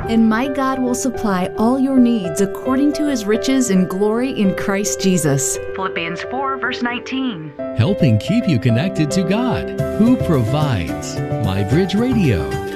And my God will supply all your needs according to his riches and glory in Christ Jesus. Philippians 4, verse 19. Helping keep you connected to God, who provides. MyBridge Radio.